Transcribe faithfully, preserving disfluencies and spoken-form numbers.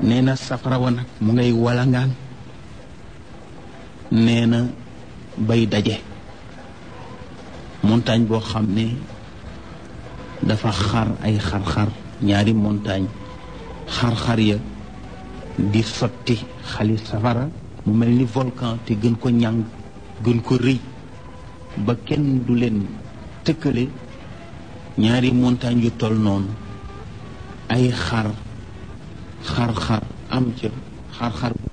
nee na safara wa nag mu ngay walangaan nee na bay daje montagne boo xam ne dafa xar ay xar-xar ñaari montagne xar-xar ya di sotti xali safara mu mel ni volcan te gën ko ñàng gën ko rëy ba kenn du leen tëkkale ñaari montagne yu toll noonu ay xar xar-xar am ca xar-xar